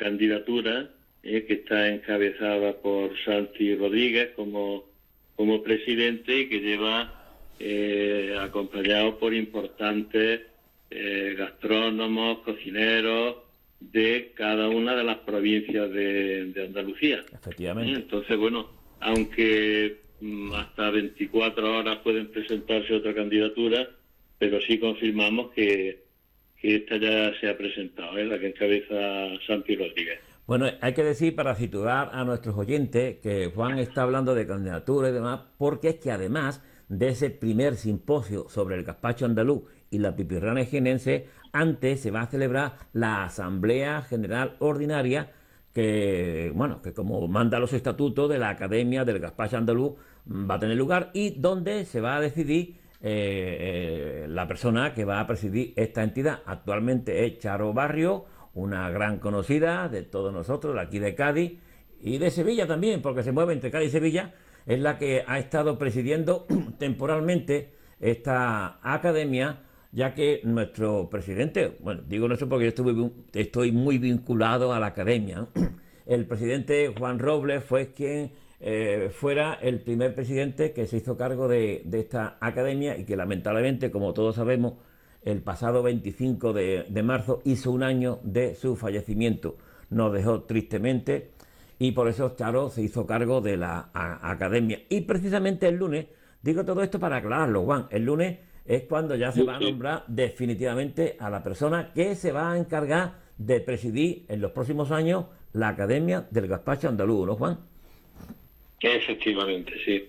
candidatura que está encabezada por Santi Rodríguez como presidente y que lleva acompañado por importantes gastrónomos, cocineros de cada una de las provincias de Andalucía. Efectivamente. Entonces, bueno, aunque hasta 24 horas pueden presentarse otra candidatura, pero sí confirmamos que esta ya se ha presentado, la que encabeza Santi Rodríguez. Bueno, hay que decir, para situar a nuestros oyentes, que Juan está hablando de candidatura y demás, porque es que además de ese primer simposio sobre el gazpacho andaluz y la pipirrana jienense, antes se va a celebrar la Asamblea General Ordinaria que, bueno, que como manda los estatutos de la Academia del Gazpacho Andaluz, va a tener lugar y donde se va a decidir la persona que va a presidir esta entidad. Actualmente es Charo Barrio, una gran conocida de todos nosotros, de aquí de Cádiz y de Sevilla también, porque se mueve entre Cádiz y Sevilla. Es la que ha estado presidiendo temporalmente esta academia, ya que nuestro presidente, bueno, digo nuestro porque yo estoy muy vinculado a la academia, ¿no? El presidente Juan Robles fue quien fuera el primer presidente que se hizo cargo de esta academia y que lamentablemente, como todos sabemos, el pasado 25 de marzo hizo un año de su fallecimiento. Nos dejó tristemente y por eso Charo se hizo cargo de la academia. Y precisamente el lunes, digo todo esto para aclararlo, Juan, el lunes es cuando ya se va a nombrar definitivamente a la persona que se va a encargar de presidir en los próximos años la Academia del Gazpacho Andaluz, ¿no, Juan? Efectivamente, sí.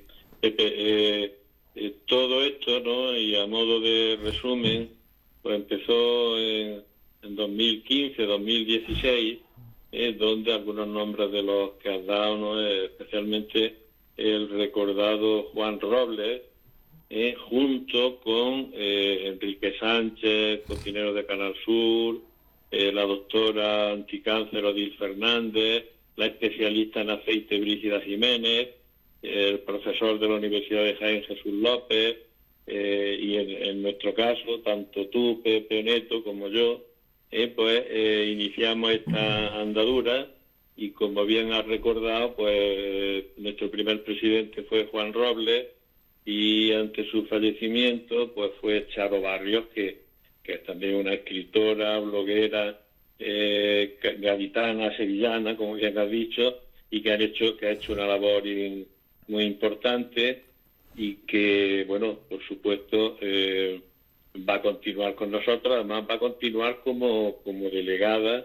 Todo esto, ¿no? Y a modo de resumen, pues empezó en 2015, 2016, donde algunos nombres de los que has dado, ¿no? Especialmente el recordado Juan Robles, junto con Enrique Sánchez, cocinero de Canal Sur, la doctora anticáncer Odil Fernández, la especialista en aceite Brígida Jiménez, el profesor de la Universidad de Jaén Jesús López, y en nuestro caso, tanto tú, Pepe Neto, como yo, pues iniciamos esta andadura y como bien has recordado, pues nuestro primer presidente fue Juan Robles y ante su fallecimiento pues fue Charo Barrios, que es también una escritora, bloguera, gaditana, sevillana, como bien has dicho, y que ha hecho una labor muy importante y que, bueno, por supuesto, va a continuar con nosotros. Además va a continuar como delegada,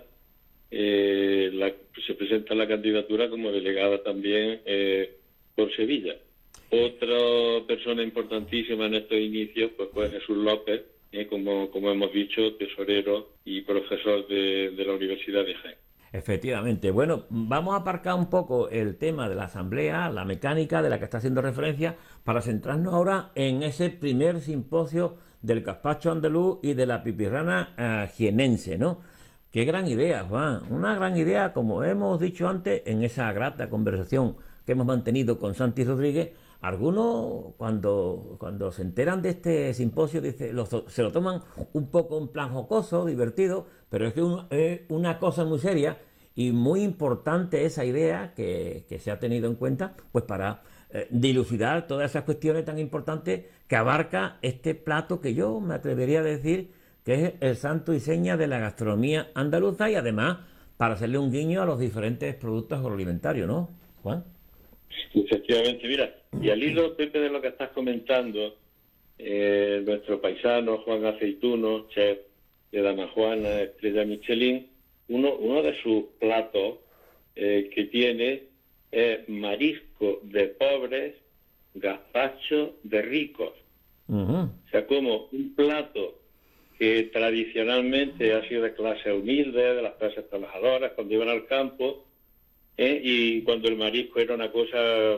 se presenta la candidatura como delegada también por Sevilla. Otra persona importantísima en estos inicios pues fue Jesús López, como hemos dicho, tesorero y profesor de la Universidad de Jaén. Efectivamente. Bueno, vamos a aparcar un poco el tema de la asamblea, la mecánica de la que está haciendo referencia, para centrarnos ahora en ese primer simposio del gazpacho andaluz y de la pipirrana jienense, ¿no? Qué gran idea, Juan. Una gran idea, como hemos dicho antes, en esa grata conversación que hemos mantenido con Santi Rodríguez. Algunos, cuando se enteran de este simposio, se lo toman un poco en plan jocoso, divertido, pero es que es una cosa muy seria y muy importante esa idea que se ha tenido en cuenta pues para dilucidar todas esas cuestiones tan importantes que abarca este plato que yo me atrevería a decir que es el santo y seña de la gastronomía andaluza y además para hacerle un guiño a los diferentes productos agroalimentarios, ¿no, Juan? Efectivamente, mira, y al hilo, Pepe, de lo que estás comentando, nuestro paisano Juan Aceituno, chef de Dama Juana, estrella Michelin, uno de sus platos que tiene es marisco de pobres, gazpacho de ricos. O sea, como un plato que tradicionalmente ha sido de clase humilde, de las clases trabajadoras, cuando iban al campo, y cuando el marisco era una cosa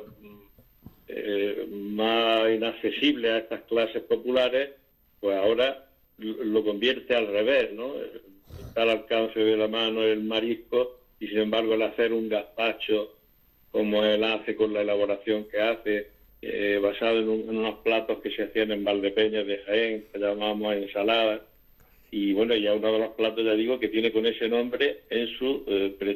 más inaccesible a estas clases populares, pues ahora lo convierte al revés, ¿no? Está al alcance de la mano el marisco y sin embargo el hacer un gazpacho como él hace con la elaboración que hace, basado en unos platos que se hacían en Valdepeñas de Jaén, que llamábamos ensaladas, y bueno, ya uno de los platos, ya digo, que tiene con ese nombre en su